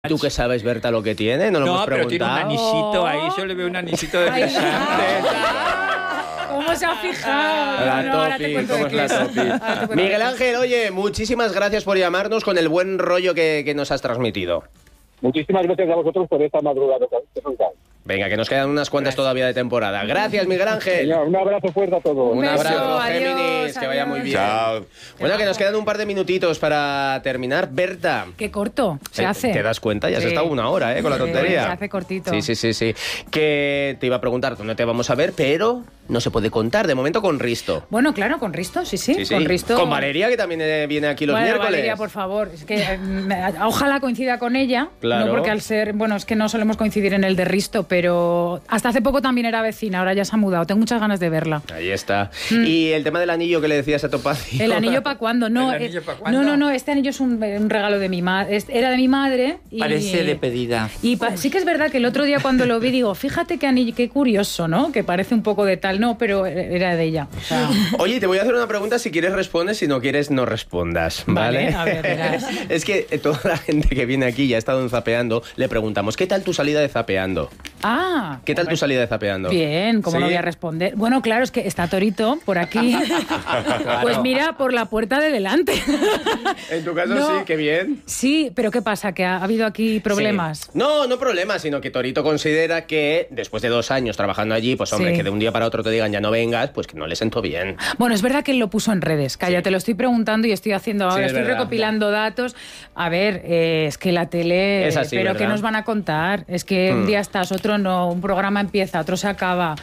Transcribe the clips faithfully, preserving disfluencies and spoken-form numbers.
¿Tú qué sabes, Berta, lo que tiene? No lo no, hemos pero preguntado. tiene un anisito ahí, yo le veo un anisito de brillante. ¿Cómo se ha fijado? La No, ahora te Topi, cuento ¿cómo de es la qué Topi? Ahora te cuento Miguel de qué Ángel, oye, muchísimas gracias por llamarnos con el buen rollo que, que nos has transmitido. Muchísimas gracias a vosotros por esta madrugada. Venga, que nos quedan unas cuantas todavía de temporada. Gracias, Miguel Ángel. Señor, un abrazo fuerte a todos. Un Un beso, abrazo, adiós, Géminis, que vaya adiós. muy bien. Chao. Bueno, que nos quedan un par de minutitos para terminar. Berta. Qué corto se ¿Te, hace. ¿Te das cuenta? Ya has Sí. estado una hora, ¿eh? Con la Sí, tontería. se hace cortito. Sí, sí, sí, sí. Que te iba a preguntar dónde te vamos a ver, pero no se puede contar. De momento con Risto. Bueno, claro, con Risto, sí, sí. Sí, sí. Con Risto. Con Valeria, que también eh, viene aquí los Bueno, miércoles. Valeria, por favor. Es que eh, me- ojalá coincida con ella. Claro. No porque al ser, bueno, es que no solemos coincidir en el de Risto, pero hasta hace poco también era vecina, ahora ya se ha mudado. Tengo muchas ganas de verla. Ahí está. Y el tema del anillo que le decías a Topacio. ¿El anillo para cuándo? No, ¿El anillo eh, pa' cuándo? no, no, no, este anillo es un, un regalo de mi madre. Era de mi madre. Y, Parece de pedida. Y pa- sí que es verdad que el otro día cuando lo vi digo, fíjate qué anillo, qué curioso, ¿no? Que parece un poco de tal, no, pero era de ella. O sea, Oye, te voy a hacer una pregunta, si quieres respondes, si no quieres no respondas, ¿vale? Vale, a ver, verás. Es que eh, toda la gente que viene aquí y ha estado en Zapeando, le preguntamos, ¿qué tal tu salida de Zapeando? ah, ¿Qué tal tu salida de Zapeando? bien, ¿cómo ¿Sí? no voy a responder? Bueno, claro, es que está Torito por aquí. Pues mira, por la puerta de delante. En tu caso No. sí, qué bien. Sí, pero ¿qué pasa? ¿Que ha habido aquí problemas? Sí. No, no problemas, sino que Torito considera que después de dos años trabajando allí, pues hombre, Sí. que de un día para otro te digan ya no vengas, pues que no le sentó bien. Bueno, es verdad que él lo puso en redes. Calla, Sí. te lo estoy preguntando y estoy haciendo ahora, Sí, es estoy verdad. recopilando datos. A ver, eh, es que la tele... Es así, pero ¿verdad? ¿qué nos van a contar? Es que Hmm. un día estás, otro no, un programa empieza, otro se acaba.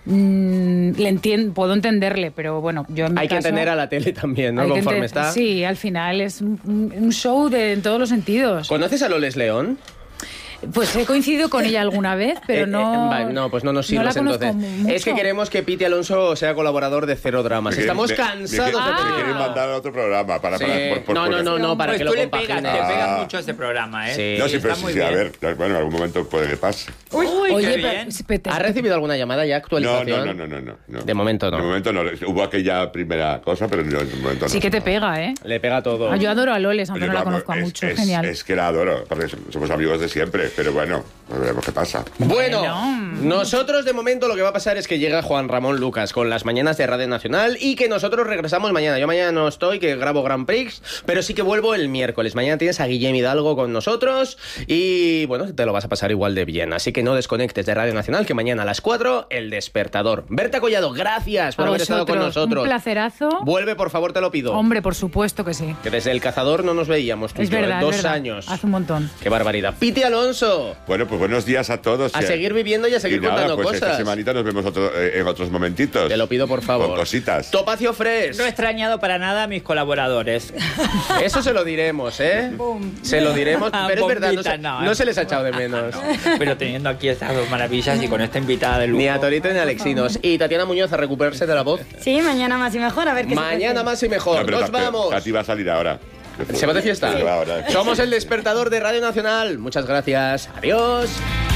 Mm, le entiendo, puedo entenderle, pero bueno, yo en mi Hay que caso- entender a la tele también, ¿no? hay que Conforme enten- está. Sí, al final es un, un show de, en todos los sentidos. ¿Conoces a Loles León? Pues he coincidido con ella alguna vez, pero Eh, no... eh, vale, no, pues no nos no la sirves conozco entonces. mucho. Es que queremos que Piti Alonso sea colaborador de Cero Dramas. Me Estamos quieren- me- cansados me, de quieren- me pedirlo. quieren mandar a otro programa para... Sí. para por- por- No, no, por- no, no, para Pues que tú lo le pegas, compagines. te pegas Ah. mucho a ese programa, ¿eh? Sí. No, sí, pero Está sí, muy sí, a bien. ver, bueno, en algún momento puede que pase. Uy, Oye, qué pero- bien. pero te- ¿Has recibido alguna llamada ya, No, actualización? no, no, no, no, no. De momento no. De momento no. Hubo aquella primera cosa, pero yo de momento no. Sí que te pega, ¿eh? Le pega todo. Ah, yo adoro a Loles, aunque Oye, no la vamos, conozco a es- mucho. es- Genial. Es que la adoro, porque somos amigos de siempre, pero bueno, veremos qué pasa. Bueno, Bueno. nosotros de momento lo que va a pasar es que llega Juan Ramón Lucas con las mañanas de Radio Nacional y que nosotros regresamos mañana. Yo mañana no estoy, que grabo Grand Prix, pero sí que vuelvo el miércoles. Mañana tienes a Guillem Hidalgo con nosotros y bueno, te lo vas a pasar igual de bien. Así que no desconectes de Radio Nacional, que mañana a las cuatro, El Despertador. Berta Collado, gracias por A haber estado con vosotros, nosotros. un placerazo. Vuelve, por favor, te lo pido. Hombre, por supuesto que sí. Que desde El Cazador no nos veíamos tú y Es yo, ¿eh? verdad, es Dos verdad. años. Hace un montón. Qué barbaridad. Piti Alonso, Bueno, pues buenos días a todos. a Y seguir viviendo y a seguir y nada, contando pues esta cosas. semanita nos vemos otro- eh, en otros momentitos. Te lo pido, por favor. Con cositas. Topacio Fresh. No he extrañado para nada a mis colaboradores. Eso se lo diremos, ¿eh? Se lo diremos, pero es verdad, no Bombita, se, no, no ¿eh? se les ha echado de menos. Pero teniendo aquí estas dos maravillas y con esta invitada de lujo. Ni a Torito ni a Alexinos. Y Tatiana Muñoz a recuperarse de la voz. Sí, mañana más y mejor, a ver qué se Mañana cuece. más y mejor. No, pero ¡Nos Tati- vamos! Tati va a salir ahora. ¿Se va de fiesta? Se va ahora. Somos el despertador de Radio Nacional. Muchas gracias. Adiós.